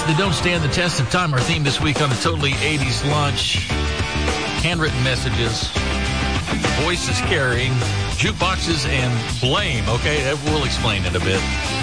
that don't stand the test of time. Our theme this week on the Totally 80s Lunch. Handwritten messages, voices carrying, jukeboxes, and blame. Okay, we'll explain in a bit.